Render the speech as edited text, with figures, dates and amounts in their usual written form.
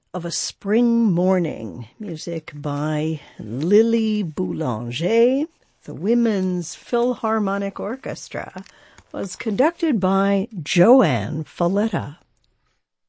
of a Spring Morning, music by Lily Boulanger. The Women's Philharmonic Orchestra was conducted by Joanne Falletta.